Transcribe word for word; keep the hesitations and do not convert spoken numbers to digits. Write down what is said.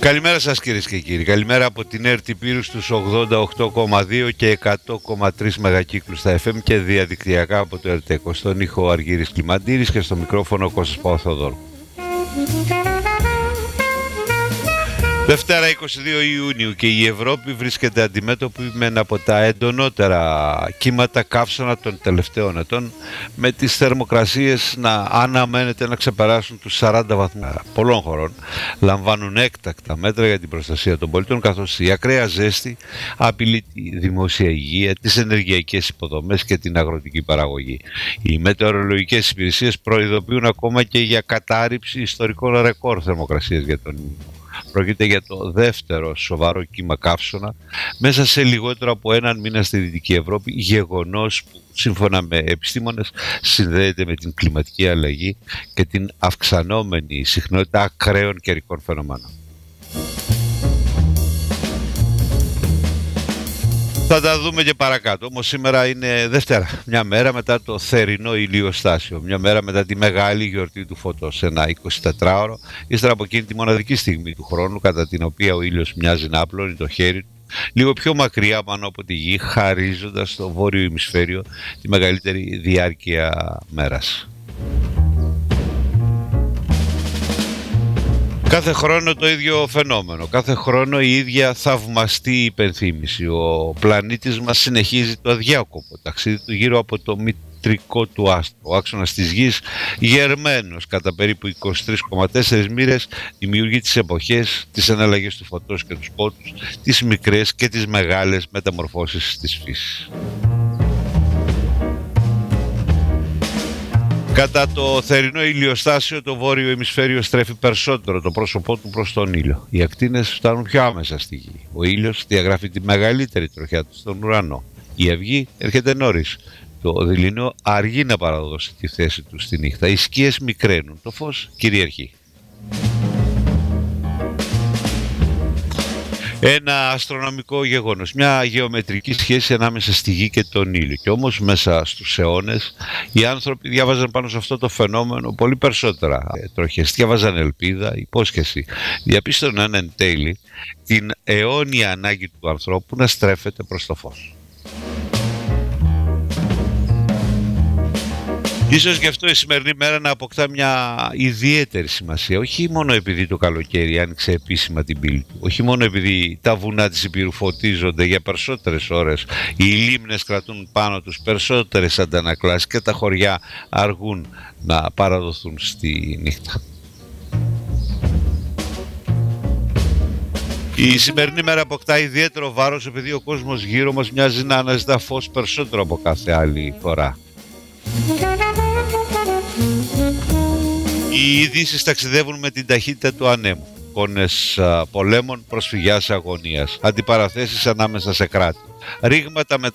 Καλημέρα σας κυρίες και κύριοι. Καλημέρα από την ΕΡΤ Πύρου στους ογδόντα οκτώ κόμμα δύο και εκατό κόμμα τρία μεγακύκλους στα εφ εμ και διαδικτυακά από το ΕΡΤΕΚΟ. Στον ήχο Αργύρης Κλιμαντήρης και στο μικρόφωνο Κώστας Παπαθοδόρου. Δευτέρα είκοσι δύο Ιουνίου και η Ευρώπη βρίσκεται αντιμέτωπη με ένα από τα εντονότερα κύματα καύσωνα των τελευταίων ετών, με τις θερμοκρασίες να αναμένεται να ξεπεράσουν τους σαράντα βαθμούς. Πολλών χωρών λαμβάνουν έκτακτα μέτρα για την προστασία των πολιτών, καθώς η ακραία ζέστη απειλεί τη δημόσια υγεία, τις ενεργειακές υποδομές και την αγροτική παραγωγή. Οι μετεωρολογικές υπηρεσίες προειδοποιούν ακόμα και για κατάρριψη ιστορικών ρεκόρ θερμοκρασίας για τον Ιούνιο. Πρόκειται για το δεύτερο σοβαρό κύμα καύσωνα μέσα σε λιγότερο από έναν μήνα στη Δυτική Ευρώπη, γεγονός που σύμφωνα με επιστήμονες συνδέεται με την κλιματική αλλαγή και την αυξανόμενη συχνότητα ακραίων καιρικών φαινομένων. Θα τα δούμε και παρακάτω, όμως σήμερα είναι Δευτέρα, μια μέρα μετά το θερινό ηλιοστάσιο, μια μέρα μετά τη μεγάλη γιορτή του φωτός, ένα εικοσιτετράωρο, ύστερα από εκείνη τη μοναδική στιγμή του χρόνου κατά την οποία ο ήλιος μοιάζει να απλώνει το χέρι του λίγο πιο μακριά πάνω από τη γη, χαρίζοντας στο βόρειο ημισφαίριο τη μεγαλύτερη διάρκεια μέρας. Κάθε χρόνο το ίδιο φαινόμενο, κάθε χρόνο η ίδια θαυμαστή υπενθύμηση. Ο πλανήτης μας συνεχίζει το αδιάκοπο ταξίδι του γύρω από το μητρικό του άστρο. Ο άξονας της γης, γερμένος κατά περίπου είκοσι τρία κόμμα τέσσερα μοίρες, δημιουργεί τις εποχές, τις εναλλαγές του φωτός και του σπότους, τις μικρές και τις μεγάλες μεταμορφώσεις της φύσης. Κατά το θερινό ηλιοστάσιο, το βόρειο ημισφαίριο στρέφει περισσότερο το πρόσωπό του προς τον ήλιο. Οι ακτίνες φτάνουν πιο άμεσα στη γη. Ο ήλιος διαγράφει τη μεγαλύτερη τροχιά του στον ουρανό. Η αυγή έρχεται νωρίς. Το δειλινό αργεί να παραδώσει τη θέση του στη νύχτα. Οι σκιές μικραίνουν. Το φως κυριαρχεί. Ένα αστρονομικό γεγονός, μια γεωμετρική σχέση ανάμεσα στη γη και τον ήλιο. Και όμως μέσα στους αιώνες οι άνθρωποι διάβαζαν πάνω σε αυτό το φαινόμενο πολύ περισσότερα τροχές. Διάβαζαν ελπίδα, υπόσχεση. Διαπίστωναν εν τέλει την αιώνια ανάγκη του ανθρώπου να στρέφεται προς το φως. Ίσως γι' αυτό η σημερινή μέρα να αποκτά μια ιδιαίτερη σημασία, όχι μόνο επειδή το καλοκαίρι άνοιξε επίσημα την πύλη του, όχι μόνο επειδή τα βουνά της Ηπειρού φωτίζονται για περισσότερες ώρες, οι λίμνες κρατούν πάνω τους περισσότερες αντανακλάσεις και τα χωριά αργούν να παραδοθούν στη νύχτα. Η σημερινή μέρα αποκτά ιδιαίτερο βάρος επειδή ο κόσμος γύρω μας μοιάζει να αναζητά φως περισσότερο από κάθε άλλη φορά. Οι ειδήσεις ταξιδεύουν με την ταχύτητα του ανέμου. Εικόνες πολέμων, προσφυγιάς αγωνίας, αντιπαραθέσεις ανάμεσα σε κράτη, ρήγματα